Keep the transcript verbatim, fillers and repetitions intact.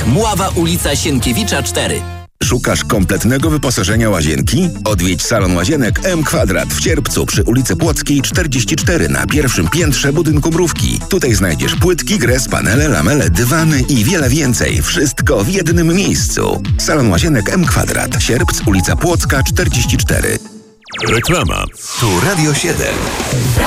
Łazienek. Mława ulica Sienkiewicza cztery. Szukasz kompletnego wyposażenia łazienki? Odwiedź salon Łazienek M Kwadrat w Sierpcu przy ulicy Płockiej czterdzieści cztery na pierwszym piętrze budynku Mrówki. Tutaj znajdziesz płytki, gres, panele, lamele, dywany i wiele więcej. Wszystko w jednym miejscu. Salon Łazienek M Kwadrat. Sierpc, ulica Płocka czterdzieści cztery. Reklama. Tu Radio siedem.